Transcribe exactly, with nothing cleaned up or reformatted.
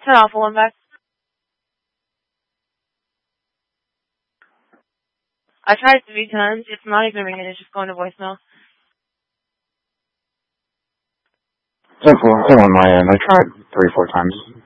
Turn off one back. I tried three times. It's not even ringing. It's just going to voicemail. Simple. Still on my end. I tried three, four times.